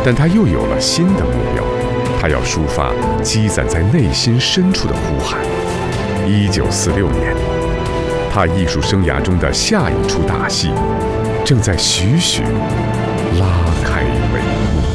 但他又有了新的目标，他要抒发积攒在内心深处的呼喊。1946年，他艺术生涯中的下一出大戏正在徐徐拉开帷幕。